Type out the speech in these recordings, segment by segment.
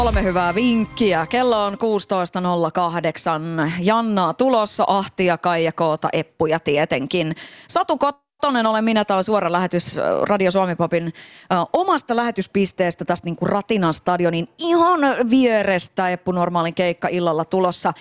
3 hyvää vinkkiä. Kello on 16.08. Jannaa tulossa, Ahtia, Kaija Koota, Eppuja tietenkin. Satu Kottonen olen minä. Tämä on suora lähetys Radio Suomi-popin omasta lähetyspisteestä tästä niin kuin Ratinan stadionin ihan vierestä. Eppu Normaalin keikka illalla tulossa.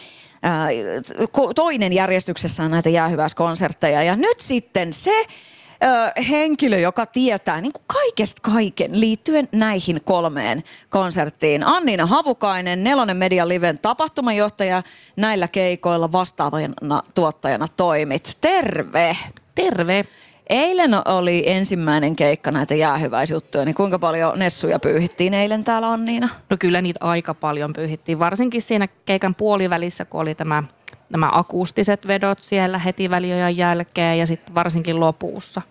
Toinen järjestyksessään näitä jäähyväiskonsertteja. Ja nyt sitten se henkilö, joka tietää niin kuin kaikesta kaiken liittyen näihin 3 konserttiin. Anniina Havukainen, Nelonen Media Liven tapahtumajohtaja, näillä keikoilla vastaavana tuottajana toimit. Terve! Terve! Eilen oli ensimmäinen keikka näitä jäähyväisjuttuja, niin kuinka paljon nessuja pyyhittiin eilen täällä, Anniina? No kyllä niitä aika paljon pyyhittiin, varsinkin siinä keikan puolivälissä, kun oli nämä akustiset vedot siellä heti väliojan jälkeen ja sitten varsinkin lopussa.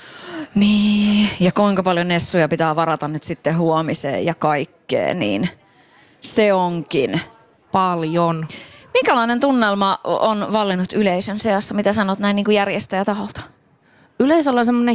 Niin, ja kuinka paljon nessuja pitää varata nyt sitten huomiseen ja kaikkeen, niin se onkin. Paljon. Minkälainen tunnelma on vallinnut yleisön seassa, mitä sanot näin niin kuin järjestäjätaholta? Yleisöllä on semmoinen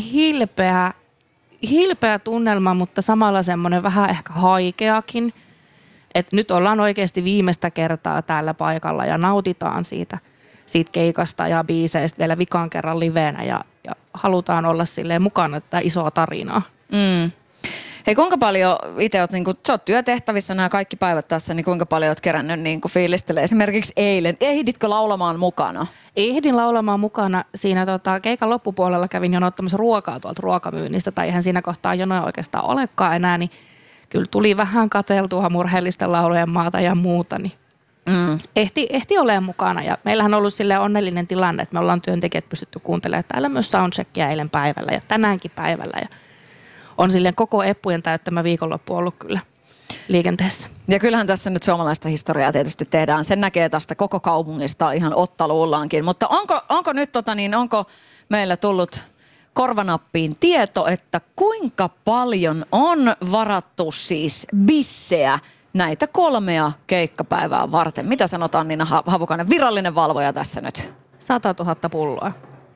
hilpeä tunnelma, mutta samalla semmoinen vähän ehkä haikeakin. Että nyt ollaan oikeasti viimeistä kertaa täällä paikalla ja nautitaan siitä keikasta ja biiseistä vielä vikan kerran liveenä ja halutaan olla silleen mukana tätä isoa tarinaa. Hei, kuinka paljon itse oot, niin kun, sä oot työtehtävissä nämä kaikki päivät tässä, niin kuinka paljon oot kerännyt niin fiilistelee esimerkiksi eilen? Ehditkö laulamaan mukana? Ehdin laulamaan mukana. Siinä keikan loppupuolella kävin jo ottamassa ruokaa tuolta ruokamyynnistä, tai eihän siinä kohtaa jonoja oikeastaan olekaan enää, niin kyllä tuli vähän katseltua murheellisten laulujen maata ja muuta, niin ehti olemaan mukana. Ja meillähän on ollut silleen onnellinen tilanne, että me ollaan työntekijät pystytty kuuntelemaan täällä myös soundcheckia eilen päivällä ja tänäänkin päivällä. Ja on silleen koko Eppujen täyttämä viikonloppu ollut kyllä liikenteessä. Ja kyllähän tässä nyt suomalaista historiaa tietysti tehdään. Sen näkee tästä koko kaupungista ihan ottaluullaankin. Mutta onko nyt onko meillä tullut korvanappiin tieto, että kuinka paljon on varattu siis bisseä näitä 3 keikkapäivää varten? Mitä sanot Anniina Havukainen, virallinen valvoja tässä nyt? 100 000 pulloa.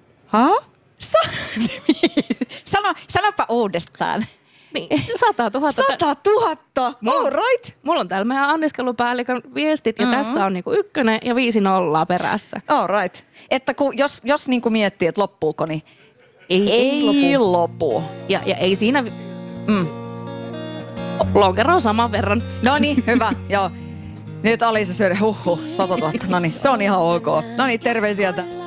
Sanopa uudestaan. Niin, 100 000. 100 000? All right. Mulla on täällä meidän anniskelupäällikön viestit ja tässä on niinku 1 ja 5 nollaa perässä. All right. Että jos niinku miettii, että loppuuko, niin ei lopu. Ja ei siinä... Lonkero on saman verran. No niin, hyvä. Joo. Nyt Alisa syödä. 100 000. No niin, se on ihan ok. No niin, terveisiä.